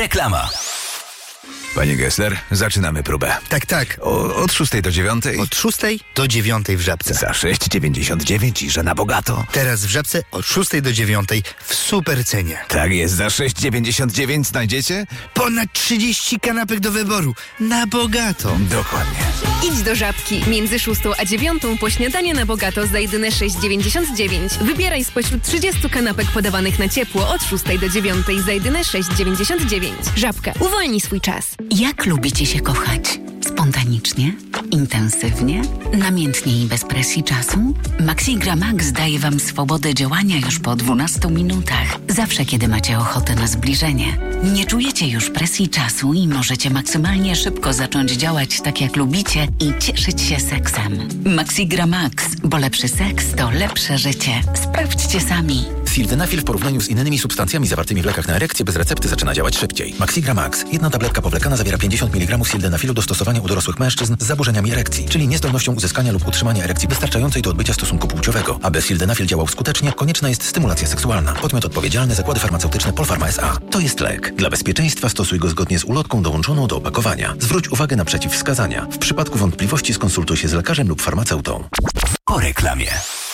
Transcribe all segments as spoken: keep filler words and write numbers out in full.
Reklama. Panie Gessler, zaczynamy próbę. Tak, tak. O, od szóstej do dziewiątej? Od szóstej do dziewiątej w Żabce. Za sześć dziewięćdziesiąt dziewięć i że na bogato. Teraz w Żabce od szóstej do dziewiątej w super cenie. Tak jest, za sześć dziewięćdziesiąt dziewięć znajdziecie? Ponad trzydzieści kanapek do wyboru. Na bogato. Dokładnie. Idź do Żabki. Między szóstą a dziewiątą po śniadanie na bogato za jedyne sześć dziewięćdziesiąt dziewięć. Wybieraj spośród trzydziestu kanapek podawanych na ciepło od szóstej do dziewiątej za jedyne sześć dziewięćdziesiąt dziewięć. Żabka. Uwolnij swój czas. Jak lubicie się kochać? Spontanicznie? Intensywnie? Namiętnie i bez presji czasu? Maxigra Max daje Wam swobodę działania już po dwunastu minutach. Zawsze, kiedy macie ochotę na zbliżenie. Nie czujecie już presji czasu i możecie maksymalnie szybko zacząć działać tak, jak lubicie i cieszyć się seksem. Maxigra Max, bo lepszy seks to lepsze życie. Sprawdźcie sami. Sildenafil w porównaniu z innymi substancjami zawartymi w lekach na erekcję bez recepty zaczyna działać szybciej. Maxigra Max. Jedna tabletka powlekana zawiera pięćdziesiąt miligramów sildenafilu do stosowania u dorosłych mężczyzn z zaburzeniami erekcji, czyli niezdolnością uzyskania lub utrzymania erekcji wystarczającej do odbycia stosunku płciowego. Aby sildenafil działał skutecznie, konieczna jest stymulacja seksualna. Podmiot odpowiedzialny: Zakłady Farmaceutyczne Polpharma S A. To jest lek. Dla bezpieczeństwa stosuj go zgodnie z ulotką dołączoną do opakowania. Zwróć uwagę na przeciwwskazania. W przypadku wątpliwości skonsultuj się z lekarzem lub farmaceutą. Po reklamie.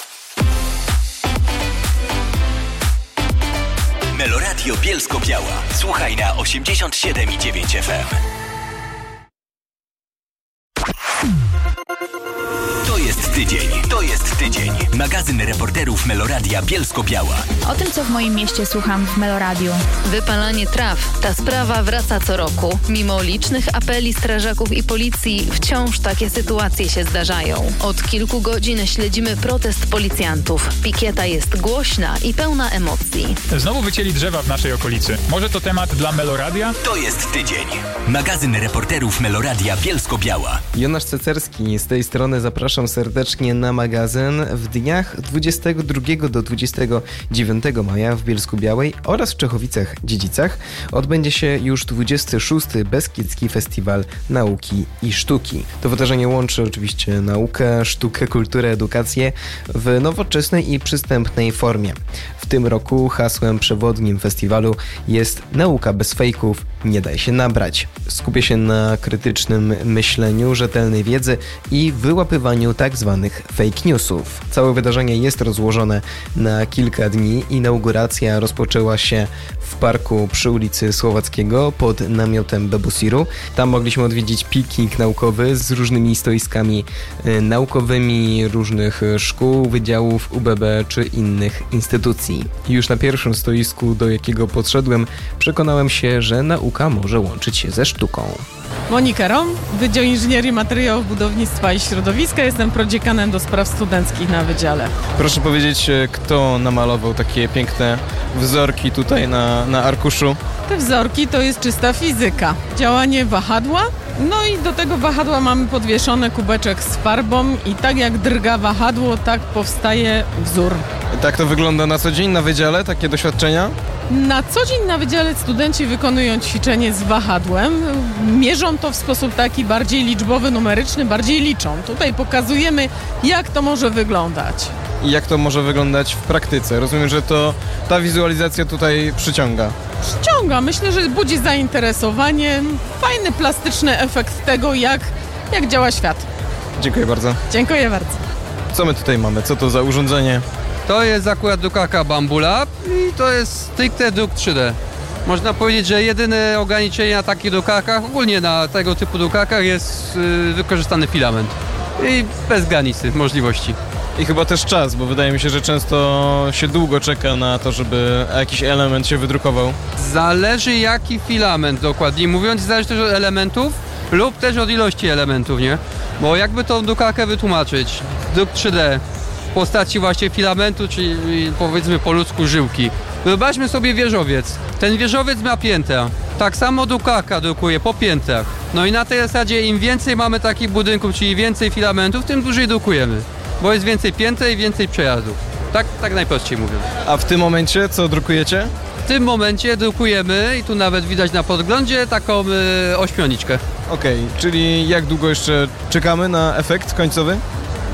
Meloradio Bielsko-Biała. Słuchaj na osiemdziesiąt siedem i dziewięć F M. To jest tydzień. To jest tydzień. Magazyn reporterów Meloradia Bielsko-Biała. O tym, co w moim mieście słucham w Meloradiu. Wypalanie traw. Ta sprawa wraca co roku. Mimo licznych apeli strażaków i policji, wciąż takie sytuacje się zdarzają. Od kilku godzin śledzimy protest policjantów. Pikieta jest głośna i pełna emocji. Znowu wycięli drzewa w naszej okolicy. Może to temat dla Meloradia? To jest tydzień. Magazyn reporterów Meloradia Bielsko-Biała. Jonasz Cecerski z tej strony, zapraszam serdecznie na magazyn. W dniach dwudziestego drugiego do dwudziestego dziewiątego maja w Bielsku-Białej oraz w Czechowicach-Dziedzicach odbędzie się już dwudziesty szósty Beskidzki Festiwal Nauki i Sztuki. To wydarzenie łączy oczywiście naukę, sztukę, kulturę, edukację w nowoczesnej i przystępnej formie. W tym roku hasłem przewodnim festiwalu jest nauka bez fejków, nie daj się nabrać. Skupię się na krytycznym myśleniu, rzetelnej wiedzy i wyłapywaniu tak zwanych fake newsów. Całe wydarzenie jest rozłożone na kilka dni. Inauguracja rozpoczęła się w parku przy ulicy Słowackiego pod namiotem Bebusiru. Tam mogliśmy odwiedzić piknik naukowy z różnymi stoiskami y, naukowymi różnych szkół, wydziałów U B B czy innych instytucji. Już na pierwszym stoisku, do jakiego podszedłem, przekonałem się, że nauka może łączyć się ze sztuką. Monika Rom, Wydział Inżynierii Materiałów, Budownictwa i Środowiska. Jestem prodziekanem do spraw studenckich na wydziale. Proszę powiedzieć, kto namalował takie piękne wzorki tutaj na, na arkuszu? Te wzorki to jest czysta fizyka. Działanie wahadła. No i do tego wahadła mamy podwieszony kubeczek z farbą i tak jak drga wahadło, tak powstaje wzór. Tak to wygląda na co dzień na wydziale, takie doświadczenia? Na co dzień na wydziale studenci wykonują ćwiczenie z wahadłem. Mierzą to w sposób taki bardziej liczbowy, numeryczny, bardziej liczą. Tutaj pokazujemy, jak to może wyglądać. I jak to może wyglądać w praktyce? Rozumiem, że to ta wizualizacja tutaj przyciąga. Przyciąga. Myślę, że budzi zainteresowanie. Fajny, plastyczny efekt tego, jak, jak działa świat. Dziękuję bardzo. Dziękuję bardzo. Co my tutaj mamy? Co to za urządzenie? To jest akurat drukarka Bambulab i to jest stricte druk trzy D. Można powiedzieć, że jedyne ograniczenie na takich drukarkach, ogólnie na tego typu drukarkach, jest yy, wykorzystany filament. I bez granicy możliwości. I chyba też czas, bo wydaje mi się, że często się długo czeka na to, żeby jakiś element się wydrukował. Zależy jaki filament dokładnie mówiąc, zależy też od elementów lub też od ilości elementów, nie? Bo jakby tą drukarkę wytłumaczyć, druk trzy D w postaci właśnie filamentu, czyli powiedzmy po ludzku żyłki. Wyobraźmy sobie wieżowiec. Ten wieżowiec ma piętra. Tak samo drukarka drukuje po piętrach. No i na tej zasadzie im więcej mamy takich budynków, czyli więcej filamentów, tym dłużej drukujemy. Bo jest więcej pięter i więcej przejazdów. Tak, tak najprościej mówiąc. A w tym momencie co drukujecie? W tym momencie drukujemy, i tu nawet widać na podglądzie, taką y, ośmiorniczkę. Okej, okay, czyli jak długo jeszcze czekamy na efekt końcowy?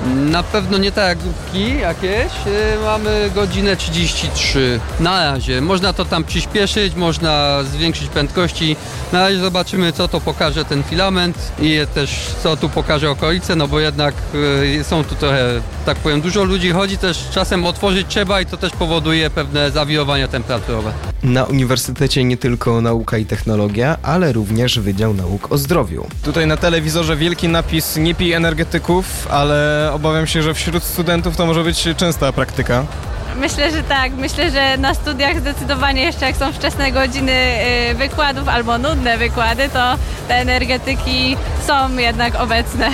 Na pewno nie tak jak grupki jakieś. Mamy godzinę trzydzieści trzy. Na razie. Można to tam przyspieszyć, można zwiększyć prędkości. Na razie zobaczymy, co to pokaże ten filament i też co tu pokaże okolice, no bo jednak są tu trochę, tak powiem, dużo ludzi chodzi, też czasem otworzyć trzeba i to też powoduje pewne zawirowania temperaturowe. Na uniwersytecie nie tylko nauka i technologia, ale również Wydział Nauk o Zdrowiu. Tutaj na telewizorze wielki napis nie pij energetyków, ale obawiam się, że wśród studentów to może być częsta praktyka. Myślę, że tak. Myślę, że na studiach zdecydowanie jeszcze jak są wczesne godziny wykładów albo nudne wykłady, to te energetyki są jednak obecne.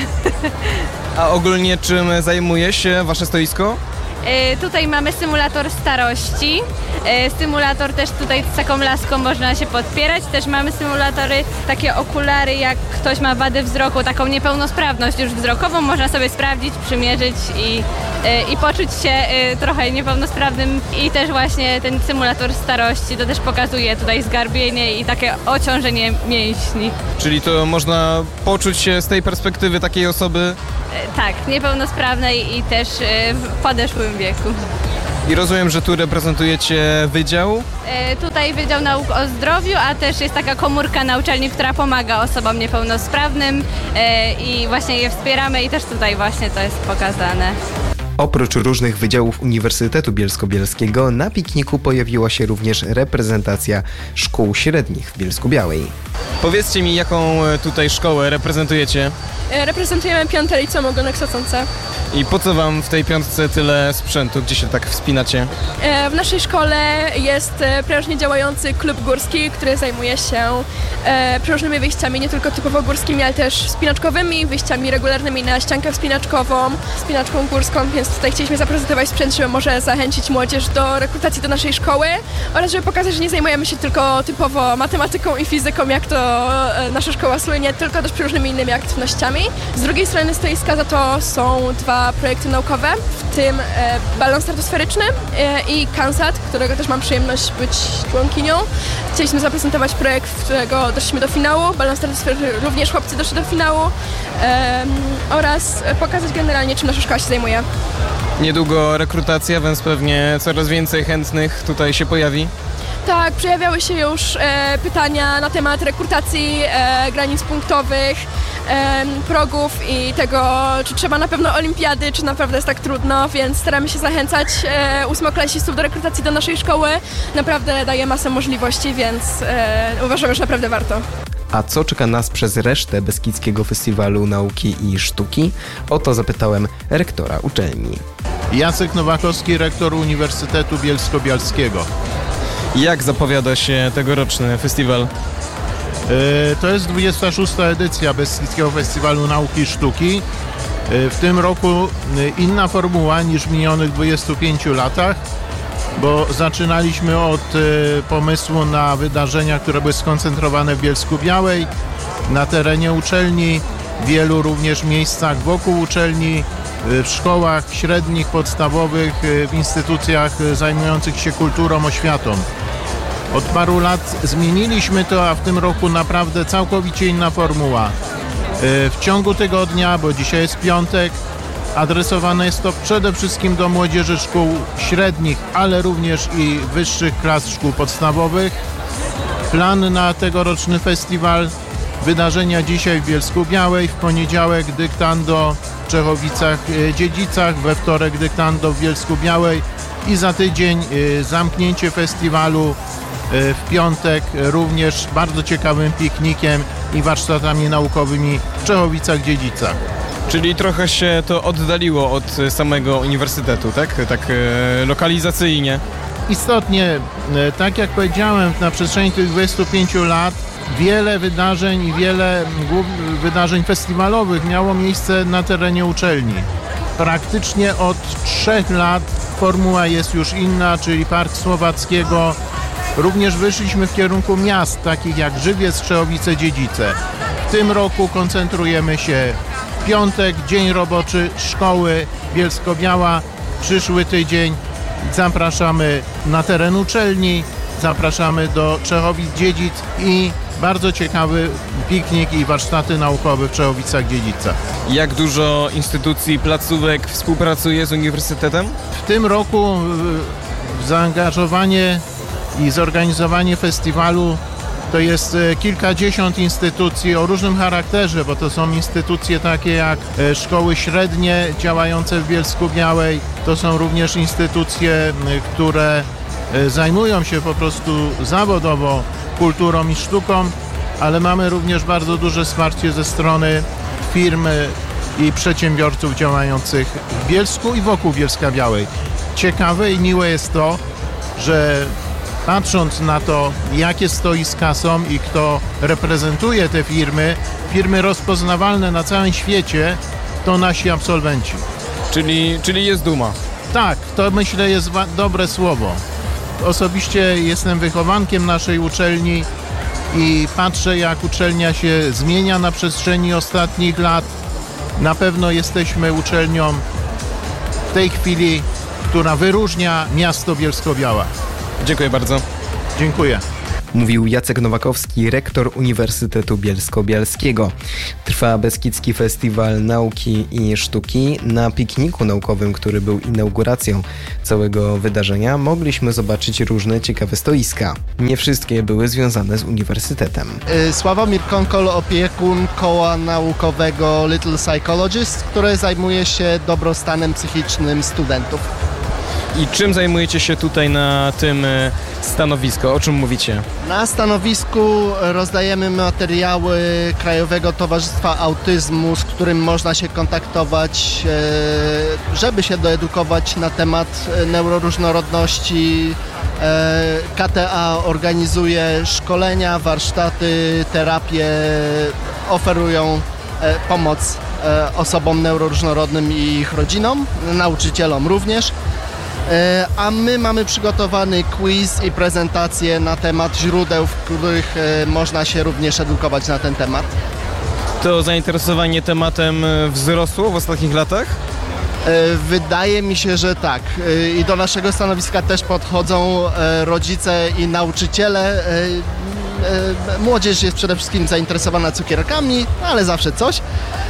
A ogólnie czym zajmuje się wasze stoisko? Tutaj mamy symulator starości, symulator też tutaj z taką laską można się podpierać, też mamy symulatory, takie okulary, jak ktoś ma wadę wzroku, taką niepełnosprawność już wzrokową, można sobie sprawdzić, przymierzyć i, i poczuć się trochę niepełnosprawnym i też właśnie ten symulator starości to też pokazuje tutaj zgarbienie i takie ociążenie mięśni. Czyli to można poczuć się z tej perspektywy takiej osoby? Tak, niepełnosprawnej i też w podeszłym wieku. I rozumiem, że tu reprezentujecie wydział? E, tutaj Wydział Nauk o Zdrowiu, a też jest taka komórka na uczelni, która pomaga osobom niepełnosprawnym e, i właśnie je wspieramy i też tutaj właśnie to jest pokazane. Oprócz różnych wydziałów Uniwersytetu Bielsko-Bielskiego na pikniku pojawiła się również reprezentacja szkół średnich w Bielsku-Białej. Powiedzcie mi, jaką tutaj szkołę reprezentujecie? Reprezentujemy piąte liceum ogólnokształcące. I po co wam w tej piątce tyle sprzętu? Gdzie się tak wspinacie? W naszej szkole jest prężnie działający klub górski, który zajmuje się przeróżnymi wyjściami, nie tylko typowo górskimi, ale też wspinaczkowymi, wyjściami regularnymi na ściankę wspinaczkową, wspinaczką górską, więc tutaj chcieliśmy zaprezentować sprzęt, żeby może zachęcić młodzież do rekrutacji do naszej szkoły oraz żeby pokazać, że nie zajmujemy się tylko typowo matematyką i fizyką, jak to nasza szkoła słynie, tylko też przeróżnymi innymi aktywnościami. Z drugiej strony stoiska za to są dwa projekty naukowe, w tym e, balon stratosferyczny e, i Kansat, którego też mam przyjemność być członkinią. Chcieliśmy zaprezentować projekt, w którego doszliśmy do finału. Balon stratosferyczny również chłopcy doszli do finału e, oraz pokazać generalnie, czym nasza szkoła się zajmuje. Niedługo rekrutacja, więc pewnie coraz więcej chętnych tutaj się pojawi. Tak, przejawiały się już e, pytania na temat rekrutacji, e, granic punktowych, e, progów i tego, czy trzeba na pewno olimpiady, czy naprawdę jest tak trudno, więc staramy się zachęcać e, ósmoklasistów do rekrutacji do naszej szkoły. Naprawdę daje masę możliwości, więc e, uważam, że naprawdę warto. A co czeka nas przez resztę Beskidzkiego Festiwalu Nauki i Sztuki? O to zapytałem rektora uczelni. Jacek Nowakowski, rektor Uniwersytetu Bielsko-Bialskiego. Jak zapowiada się tegoroczny festiwal? To jest dwudziesta szósta edycja Beskidzkiego Festiwalu Nauki i Sztuki. W tym roku inna formuła niż w minionych dwudziestu pięciu latach, bo zaczynaliśmy od pomysłu na wydarzenia, które były skoncentrowane w Bielsku-Białej, na terenie uczelni, w wielu również miejscach wokół uczelni, w szkołach średnich, podstawowych, w instytucjach zajmujących się kulturą, oświatą. Od paru lat zmieniliśmy to, a w tym roku naprawdę całkowicie inna formuła. W ciągu tygodnia, bo dzisiaj jest piątek, adresowane jest to przede wszystkim do młodzieży szkół średnich, ale również i wyższych klas szkół podstawowych. Plan na tegoroczny festiwal: wydarzenia dzisiaj w Bielsku-Białej, w poniedziałek dyktando w Czechowicach-Dziedzicach, we wtorek dyktando w Bielsku-Białej i za tydzień zamknięcie festiwalu w piątek również bardzo ciekawym piknikiem i warsztatami naukowymi w Czechowicach-Dziedzicach. Czyli trochę się to oddaliło od samego uniwersytetu, tak? Tak e, lokalizacyjnie. Istotnie, tak jak powiedziałem, na przestrzeni tych dwudziestu pięciu lat wiele wydarzeń i wiele wydarzeń festiwalowych miało miejsce na terenie uczelni. Praktycznie od trzech lat formuła jest już inna, czyli Park Słowackiego. Również wyszliśmy w kierunku miast, takich jak Żywiec, Czechowice-Dziedzice. W tym roku koncentrujemy się w piątek, dzień roboczy szkoły Bielsko-Biała. Przyszły tydzień zapraszamy na teren uczelni zapraszamy do Czechowic-Dziedzic i bardzo ciekawy piknik i warsztaty naukowe w Czechowicach-Dziedzicach. Jak dużo instytucji, placówek współpracuje z uniwersytetem? W tym roku zaangażowanie i zorganizowanie festiwalu to jest kilkadziesiąt instytucji o różnym charakterze, bo to są instytucje takie jak szkoły średnie działające w Bielsku-Białej, to są również instytucje, które zajmują się po prostu zawodowo kulturą i sztuką, ale mamy również bardzo duże wsparcie ze strony firm i przedsiębiorców działających w Bielsku i wokół Bielska-Białej. Ciekawe i miłe jest to, że patrząc na to, jakie stoiska są i kto reprezentuje te firmy, firmy rozpoznawalne na całym świecie, to nasi absolwenci. Czyli, czyli jest duma. Tak, to myślę jest dobre słowo. Osobiście jestem wychowankiem naszej uczelni i patrzę, jak uczelnia się zmienia na przestrzeni ostatnich lat. Na pewno jesteśmy uczelnią w tej chwili, która wyróżnia miasto Bielsko-Biała. Dziękuję bardzo. Dziękuję. Mówił Jacek Nowakowski, rektor Uniwersytetu Bielsko-Bialskiego. Trwa Beskidzki Festiwal Nauki i Sztuki. Na pikniku naukowym, który był inauguracją całego wydarzenia, mogliśmy zobaczyć różne ciekawe stoiska. Nie wszystkie były związane z uniwersytetem. Sławomir Konkol, opiekun koła naukowego Little Psychologist, które zajmuje się dobrostanem psychicznym studentów. I czym zajmujecie się tutaj na tym stanowisku? O czym mówicie? Na stanowisku rozdajemy materiały Krajowego Towarzystwa Autyzmu, z którym można się kontaktować, żeby się doedukować na temat neuroróżnorodności. K T A organizuje szkolenia, warsztaty, terapie, oferują pomoc osobom neuroróżnorodnym i ich rodzinom, nauczycielom również. A my mamy przygotowany quiz i prezentację na temat źródeł, w których można się również edukować na ten temat. To zainteresowanie tematem wzrosło w ostatnich latach? Wydaje mi się, że tak. I do naszego stanowiska też podchodzą rodzice i nauczyciele. Młodzież jest przede wszystkim zainteresowana cukierkami, ale zawsze coś.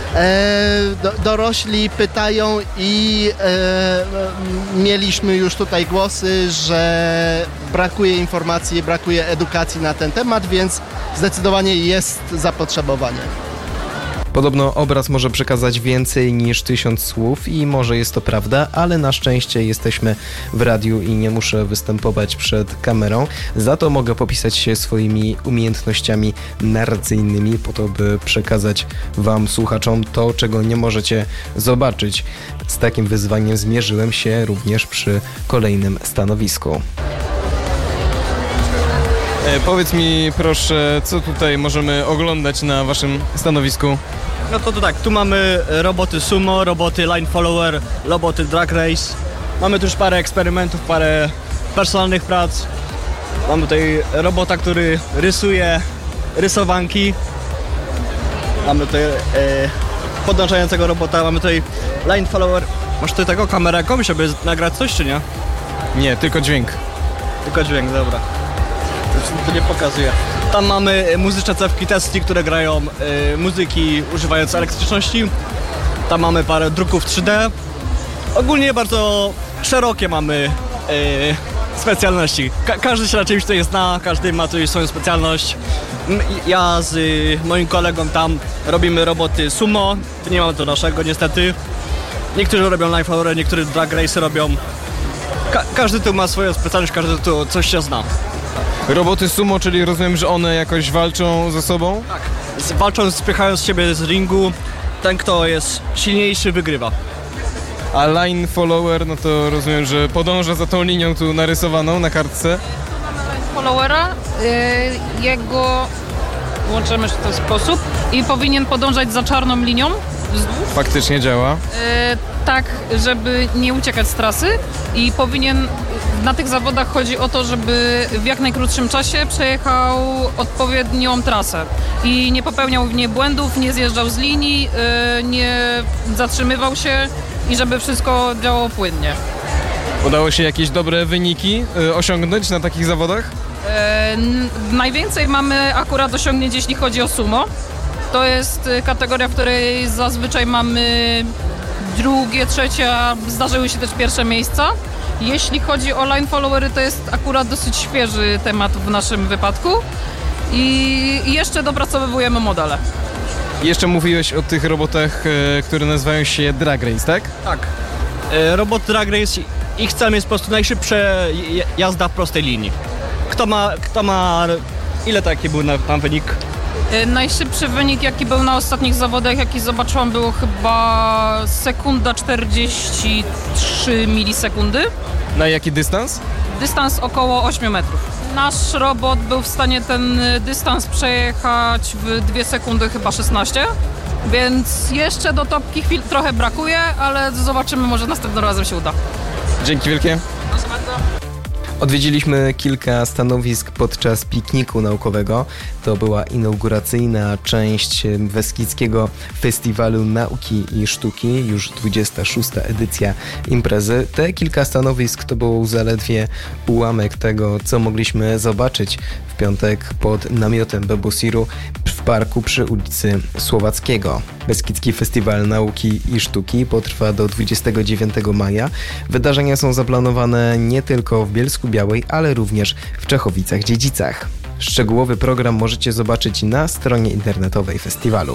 Do, dorośli pytają i e, mieliśmy już tutaj głosy, że brakuje informacji, brakuje edukacji na ten temat, więc zdecydowanie jest zapotrzebowanie. Podobno obraz może przekazać więcej niż tysiąc słów i może jest to prawda, ale na szczęście jesteśmy w radiu i nie muszę występować przed kamerą. Za to mogę popisać się swoimi umiejętnościami narracyjnymi po to, by przekazać wam, słuchaczom, to, czego nie możecie zobaczyć. Z takim wyzwaniem zmierzyłem się również przy kolejnym stanowisku. E, powiedz mi proszę, co tutaj możemy oglądać na waszym stanowisku? No to, to tak, tu mamy roboty sumo, roboty line follower, roboty drag race. Mamy tu już parę eksperymentów, parę personalnych prac. Mamy tutaj robota, który rysuje rysowanki. Mamy tutaj e, podążającego robota, mamy tutaj line follower. Masz tutaj taką kamerę jakąś, żeby nagrać coś, czy nie? Nie, tylko dźwięk. Tylko dźwięk, dobra. To nie pokazuje. Tam mamy muzyczne cewki testi, które grają y, muzyki używając elektryczności. Tam mamy parę druków trzy D. Ogólnie bardzo szerokie mamy y, specjalności. Ka- każdy się na czymś tutaj zna, każdy ma tutaj swoją specjalność. Ja z y, moim kolegą tam robimy roboty sumo. Nie mamy to naszego niestety. Niektórzy robią life hour, niektórzy drag race robią. Ka- każdy tu ma swoją specjalność, każdy tu coś się zna. Roboty sumo, czyli rozumiem, że one jakoś walczą ze sobą? Tak. Walczą, spychając siebie z ringu. Ten, kto jest silniejszy, wygrywa. A line follower, no to rozumiem, że podąża za tą linią tu narysowaną na kartce. Followera, yy, jego łączymy w ten sposób i powinien podążać za czarną linią wzdłuż. Faktycznie działa. Yy, tak, żeby nie uciekać z trasy i powinien, na tych zawodach chodzi o to, żeby w jak najkrótszym czasie przejechał odpowiednią trasę i nie popełniał w niej błędów, nie zjeżdżał z linii, yy, nie zatrzymywał się i żeby wszystko działało płynnie. Udało się jakieś dobre wyniki y, osiągnąć na takich zawodach? E, n- najwięcej mamy akurat osiągnięć, jeśli chodzi o sumo. To jest e, kategoria, w której zazwyczaj mamy drugie, trzecie, a zdarzyły się też pierwsze miejsca. Jeśli chodzi o line followery, to jest akurat dosyć świeży temat w naszym wypadku i jeszcze dopracowujemy modele. Jeszcze mówiłeś o tych robotach, e, które nazywają się Drag Race, tak? Tak. E, robot Drag Race, ich celem jest po prostu najszybsza jazda w prostej linii. Kto ma, kto ma, ile taki był tam wynik? E, najszybszy wynik, jaki był na ostatnich zawodach, jaki zobaczyłam, było chyba sekunda czterdzieści trzy milisekundy. Na jaki dystans? Dystans około ośmiu metrów. Nasz robot był w stanie ten dystans przejechać w dwie sekundy chyba szesnaście, więc jeszcze do topki chwil trochę brakuje, ale zobaczymy, może następnym razem się uda. Dzięki wielkie. Proszę bardzo. Odwiedziliśmy kilka stanowisk podczas pikniku naukowego. To była inauguracyjna część Beskidzkiego Festiwalu Nauki i Sztuki, już dwudziesta szósta edycja imprezy. Te kilka stanowisk to był zaledwie ułamek tego, co mogliśmy zobaczyć w piątek pod namiotem Bebusiru w parku przy ulicy Słowackiego. Beskidzki Festiwal Nauki i Sztuki potrwa do dwudziestego dziewiątego maja. Wydarzenia są zaplanowane nie tylko w Bielsku-Białej, ale również w Czechowicach-Dziedzicach. Szczegółowy program możecie zobaczyć na stronie internetowej festiwalu.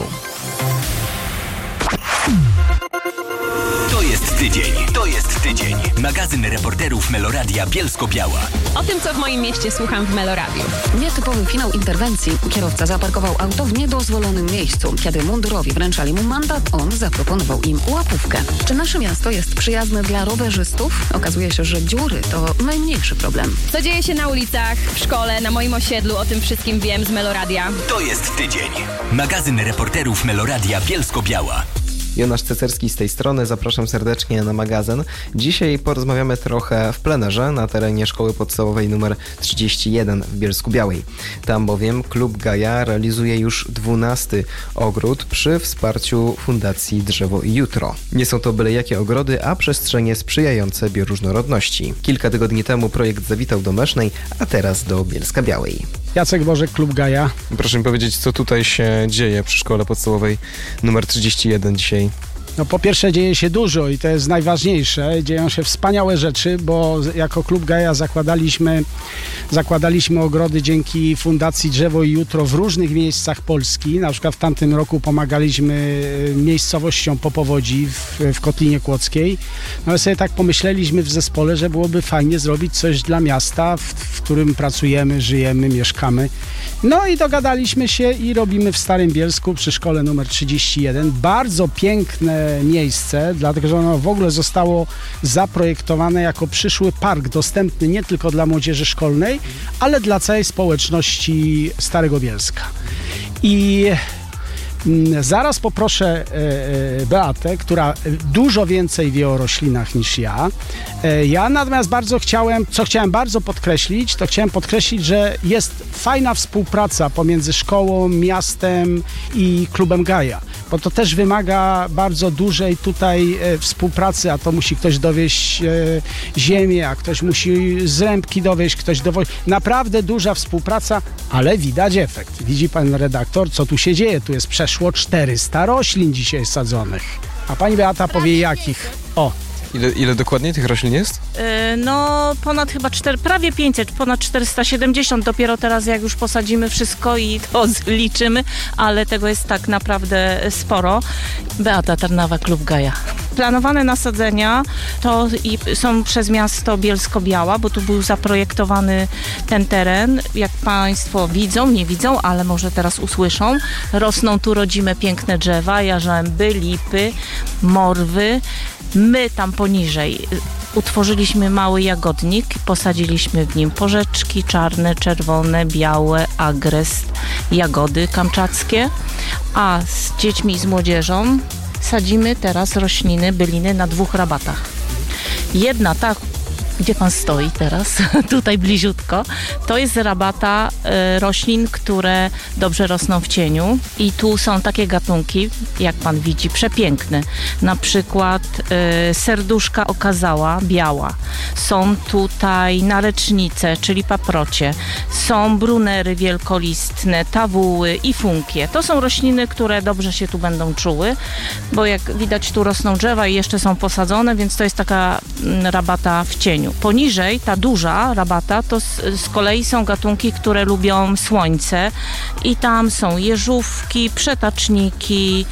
To jest tydzień. To jest tydzień. Magazyn reporterów Meloradia Bielsko-Biała. O tym, co w moim mieście słucham w Meloradiu. Nietypowy finał interwencji. Kierowca zaparkował auto w niedozwolonym miejscu. Kiedy mundurowi wręczali mu mandat, on zaproponował im łapówkę. Czy nasze miasto jest przyjazne dla rowerzystów? Okazuje się, że dziury to najmniejszy problem. Co dzieje się na ulicach, w szkole, na moim osiedlu, o tym wszystkim wiem z Meloradia. To jest tydzień. Magazyn reporterów Meloradia Bielsko-Biała. Jonasz Cecerski z tej strony, zapraszam serdecznie na magazyn. Dzisiaj porozmawiamy trochę w plenerze na terenie Szkoły Podstawowej nr trzydzieści jeden w Bielsku-Białej. Tam bowiem Klub Gaja realizuje już dwunasty ogród przy wsparciu Fundacji Drzewo i Jutro. Nie są to byle jakie ogrody, a przestrzenie sprzyjające bioróżnorodności. Kilka tygodni temu projekt zawitał do Mesznej, a teraz do Bielska-Białej. Jacek Bożek, Klub Gaja. Proszę mi powiedzieć, co tutaj się dzieje przy Szkole Podstawowej nr trzydzieści jeden dzisiaj? No po pierwsze dzieje się dużo i to jest najważniejsze. Dzieją się wspaniałe rzeczy, bo jako Klub Gaja zakładaliśmy, zakładaliśmy ogrody dzięki Fundacji Drzewo i Jutro w różnych miejscach Polski. Na przykład w tamtym roku pomagaliśmy miejscowościom po powodzi w, w Kotlinie Kłodzkiej. No ale sobie tak pomyśleliśmy w zespole, że byłoby fajnie zrobić coś dla miasta, w, w którym pracujemy, żyjemy, mieszkamy. No i dogadaliśmy się i robimy w Starym Bielsku przy szkole numer trzydzieści jeden. Bardzo piękne miejsce, dlatego że ono w ogóle zostało zaprojektowane jako przyszły park dostępny nie tylko dla młodzieży szkolnej, ale dla całej społeczności Starego Bielska. I zaraz poproszę Beatę, która dużo więcej wie o roślinach niż ja. Ja natomiast bardzo chciałem, co chciałem bardzo podkreślić, to chciałem podkreślić, że jest fajna współpraca pomiędzy szkołą, miastem i Klubem Gaja, bo to też wymaga bardzo dużej tutaj współpracy, a to musi ktoś dowieźć ziemię, a ktoś musi zrębki dowieźć, ktoś dowozi. Naprawdę duża współpraca, ale widać efekt. Widzi pan redaktor, co tu się dzieje? Tu jest przeszło czterysta roślin dzisiaj sadzonych. A pani Beata powie jakich. O. Ile, ile dokładnie tych roślin jest? Yy, no ponad chyba cztery, prawie pięćset, ponad czterysta siedemdziesiąt. Dopiero teraz jak już posadzimy wszystko i to liczymy, ale tego jest tak naprawdę sporo. Beata Tarnawa, Klub Gaja. Planowane nasadzenia to i są przez miasto Bielsko-Biała, bo tu był zaprojektowany ten teren. Jak państwo widzą, nie widzą, ale może teraz usłyszą. Rosną tu rodzime piękne drzewa, jarzęby, lipy, morwy. My tam poniżej utworzyliśmy mały jagodnik, posadziliśmy w nim porzeczki czarne, czerwone, białe, agrest, jagody kamczackie, a z dziećmi i z młodzieżą sadzimy teraz rośliny, byliny na dwóch rabatach. Jedna ta, gdzie pan stoi teraz, tutaj bliziutko, to jest rabata e, roślin, które dobrze rosną w cieniu i tu są takie gatunki, jak pan widzi, przepiękne. Na przykład e, serduszka okazała, biała. Są tutaj narecznice, czyli paprocie. Są brunery wielkolistne, tawuły i funkie. To są rośliny, które dobrze się tu będą czuły, bo jak widać tu rosną drzewa i jeszcze są posadzone, więc to jest taka mm, rabata w cieniu. Poniżej, ta duża rabata, to z, z kolei są gatunki, które lubią słońce i tam są jeżówki, przetaczniki,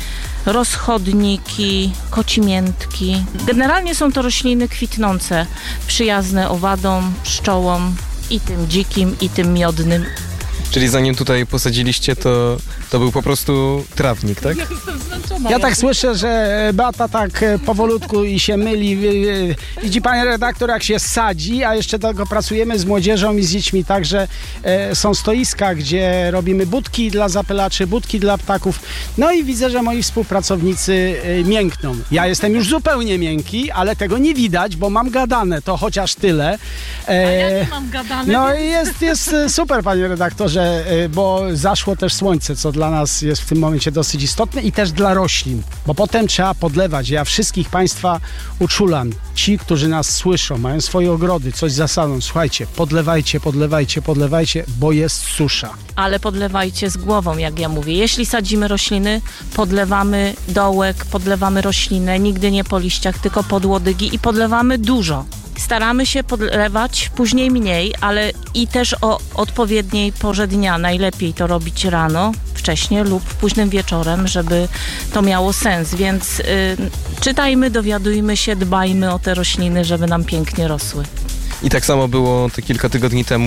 rozchodniki, kocimiętki. Generalnie są to rośliny kwitnące, przyjazne owadom, pszczołom i tym dzikim, i tym miodnym. Czyli zanim tutaj posadziliście, to, to był po prostu trawnik, tak? Ja jestem zmęczona. Ja tak słyszę, że Beata tak powolutku i się myli. Widzi pani redaktor, jak się sadzi, a jeszcze tego pracujemy z młodzieżą i z dziećmi, także są stoiska, gdzie robimy budki dla zapylaczy, budki dla ptaków. No i widzę, że moi współpracownicy miękną. Ja jestem już zupełnie miękki, ale tego nie widać, bo mam gadane, to chociaż tyle. A ja nie mam gadane. No i jest, jest super, panie redaktorze, bo zaszło też słońce, co dla nas jest w tym momencie dosyć istotne i też dla roślin, bo potem trzeba podlewać. Ja wszystkich państwa uczulam, ci, którzy nas słyszą, mają swoje ogrody, coś zasadą, słuchajcie, podlewajcie, podlewajcie, podlewajcie, bo jest susza. Ale podlewajcie z głową, jak ja mówię. Jeśli sadzimy rośliny, podlewamy dołek, podlewamy roślinę, nigdy nie po liściach, tylko pod łodygi i podlewamy dużo. Staramy się podlewać, później mniej, ale i też o odpowiedniej porze dnia. Najlepiej to robić rano, wcześnie lub późnym wieczorem, żeby to miało sens. Więc y, czytajmy, dowiadujmy się, dbajmy o te rośliny, żeby nam pięknie rosły. I tak samo było te kilka tygodni temu